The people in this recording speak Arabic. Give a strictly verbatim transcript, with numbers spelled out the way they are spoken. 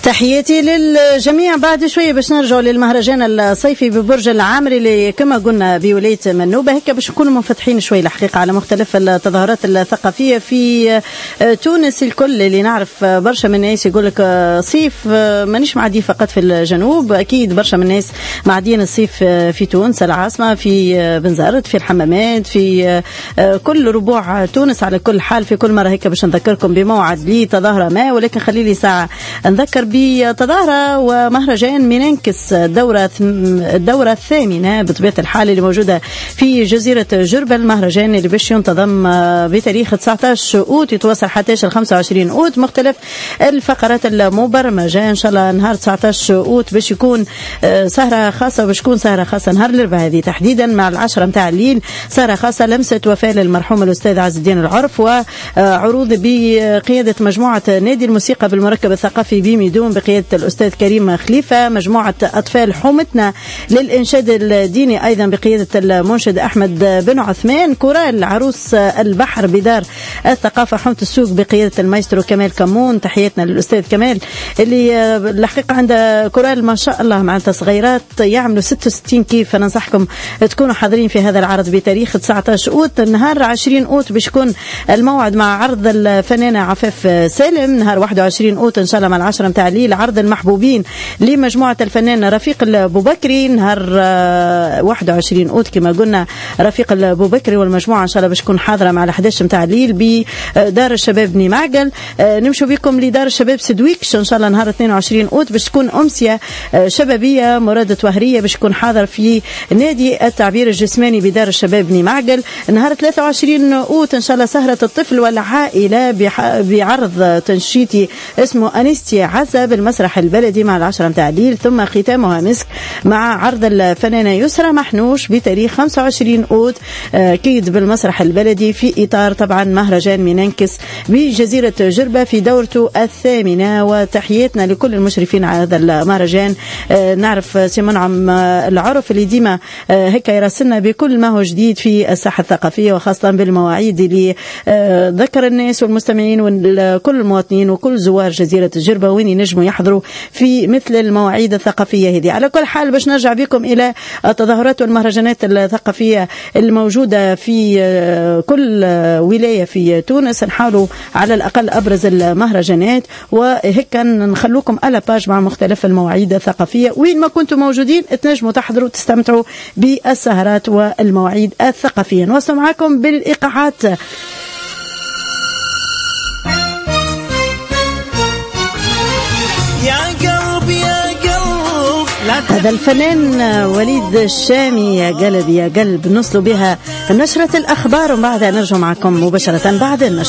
تحياتي للجميع. بعد شوية باش نرجعوا للمهرجان الصيفي ببرج العامري اللي كما قلنا بولاية منوبة. هيك باش نكونوا منفتحين شوي الحقيقة على مختلف التظاهرات الثقافية في تونس الكل. اللي نعرف برشا من الناس يقول لك صيف مانيش معدي فقط في الجنوب، أكيد برشا من الناس معديين الصيف في تونس العاصمة، في بنزرت، في الحمامات، في كل ربوع تونس. على كل حال في كل مرة هيك باش نذكركم بموعد لتظاهرة ما، ولكن خلي لي ساعة نذكر بتظاهرة ومهرجان مينانكس الدورة الدورة الثامنة بطبيعة الحال اللي موجودة في جزيرة جربة. المهرجان اللي باش ينتظم بتاريخ تسعة عشر أوت يتواصل حتى خمسة وعشرين أوت. مختلف الفقرات المبرمجة إن شاء الله نهار تسعة عشر أوت باش يكون سهرة خاصة، باش تكون سهرة خاصة نهار الأربعاء هذه تحديدا مع العشرة متاع الليل، سهرة خاصة لمسة وفاة للمرحوم الأستاذ عز الدين العرف، وعروض بقيادة مجموعة نادي الموسيقى بالمركب الثقافي بميدون بقيادة الأستاذ كريم خليفة، مجموعة أطفال حومتنا للإنشاد الديني أيضا بقيادة المنشد أحمد بن عثمان، كورال عروس البحر بدار الثقافة حومة السوق بقيادة المايسترو كمال كمون. تحياتنا للأستاذ كمال اللي الحقيقة عنده كورال ما شاء الله معناتها صغيرات يعملوا ستة وستين كيف. فننصحكم تكونوا حاضرين في هذا العرض بتاريخ تسعة عشر أوت. نهار عشرين أوت باش يكون الموعد مع عرض الفنانة عفاف سالم. نهار واحد وعشرين أوت إن شاء الله مع العشرة متاع الليل عرض المحبوبين لمجموعة الفنان رفيق البوبكري. نهار واحد وعشرين أوت كما قلنا رفيق البوبكري والمجموعة إن شاء الله باش تكون حاضرة مع الحداشر متاع الليل بدار الشباب بني معقل. نمشوا بكم لدار الشباب سدويكش إن شاء الله نهار اثنين وعشرين أوت باش تكون أمسية شبابية مرادة وهرية باش تكون حاضر في نادي التعبير الجسماني بدار الشباب بني معقل. نهار ثلاثة وعشرين أوت إن شاء الله سهرة الطفل والعائلة بعرض تنشيطي اسمه أنستي عزة بالمسرح البلدي مع العشرة متاع الليل، ثم ختامها مسك مع عرض الفنانة يسرى محنوش بتاريخ خمسة وعشرين أوت كيد بالمسرح البلدي في إطار طبعا مهرجان مينانكس بجزيرة جربة في دورته الثامنة. وتحياتنا لكل المشرفين على هذا المهرجان. نعرف سي منعم العرف اللي ديما هيك يراسلنا بكل ما هو جديد في الساحة الثقافية وخاصة بالمواعيد اللي ذكر الناس والمستمعين وكل المواطنين وكل زوار جزيرة جربة وين ينجموا يحضروا في مثل المواعيد الثقافية هذه. على كل حال باش نرجع بكم إلى التظاهرات والمهرجانات الثقافية الموجودة في كل ولاية في تونس. نحاولوا على الأقل أبرز المهرجانات وهيك نخلوكم على باج مع مختلف المواعيد الثقافية. وين ما كنتم موجودين تنجموا تحضروا وتستمتعوا بالسهرات والمواعيد الثقافية. نوصل معكم بالإيقاعات. هذا الفنان وليد الشامي يا قلب يا قلب نصلوا بها نشرة الأخبار ومن بعدها نرجع معكم مباشرة بعد النشرة.